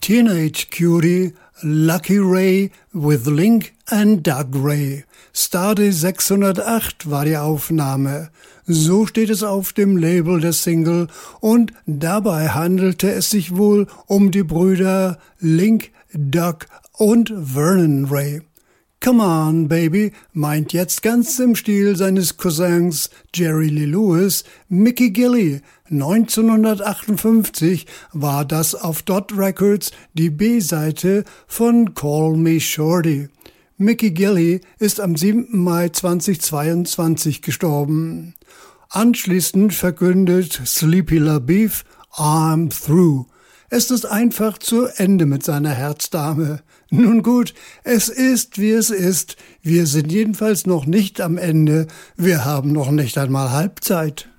Teenage Cutie, Lucky Ray with Link and Doug Ray. Stardate 608 war die Aufnahme. So steht es auf dem Label der Single und dabei handelte es sich wohl um die Brüder Link, Doug und Vernon Ray. Come on, Baby meint jetzt ganz im Stil seines Cousins Jerry Lee Lewis Mickey Gilley. 1958 war das auf Dot Records die B-Seite von Call Me Shorty. Mickey Gilley ist am 7. Mai 2022 gestorben. Anschließend verkündet Sleepy LaBeef, I'm through. Es ist einfach zu Ende mit seiner Herzdame. Nun gut, es ist, wie es ist. Wir sind jedenfalls noch nicht am Ende. Wir haben noch nicht einmal Halbzeit.